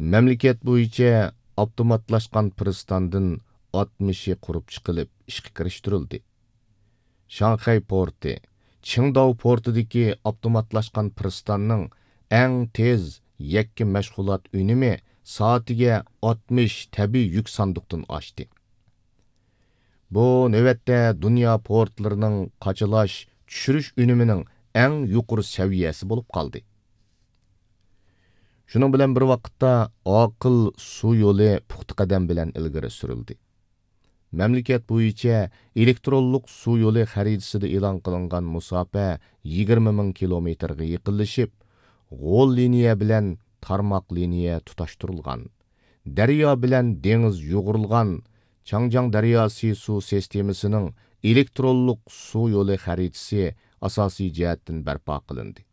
Мәмлекет bo'yicha avtomatlashқан pristandın 60'ı qurib chiqilib, ishga kirishtirildi. Шанхай порты, Qingdao portidagi avtomatlashқан pristanning eng tez yakka mashg'ulot unumi soatiga 60 tabiiy yuk sanduqdan oshdi. Bu navbatda dunyo portlarining qochalash, tushirish unumining eng yuqori saviyasi bo'lib qoldi. Shuning bilan bir vaqtda aql suv yo'li puxta qadam bilan ilgari surildi. Мәмлекет bo'yicha elektronlik suv yo'li xaritasida e'lon qilingan musofa 20 ming kilometrga yaqinlashib, g'o'l liniya bilan tarmoq liniya tutashtirilgan. Daryo bilan dengiz yo'g'rilgan Changjiang daryosi suv sistemasining elektronlik suv yo'li xaritasi asosiy jihatdan barpo qilindi.